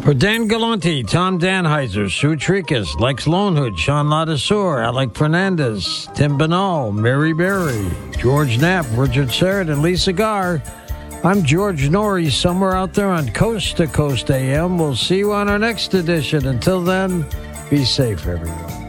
For Dan Galante, Tom Danheiser, Sue Tricus, Lex Lonehood, Sean Ladisseur, Alec Fernandez, Tim Banal, Mary Berry, George Knapp, Richard Serrett, and Lisa Garr, I'm George Norrie, somewhere out there on Coast to Coast AM. We'll see you on our next edition. Until then, be safe, everyone.